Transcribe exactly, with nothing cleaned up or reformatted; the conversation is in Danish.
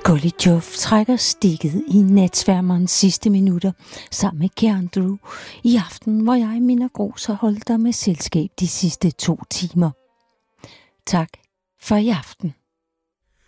Golijov trækker stikket i natsværmerens sidste minutter sammen med Keandrew i aften, hvor jeg, Minna Grus, har holdt dig med selskab de sidste to timer. Tak for i aften.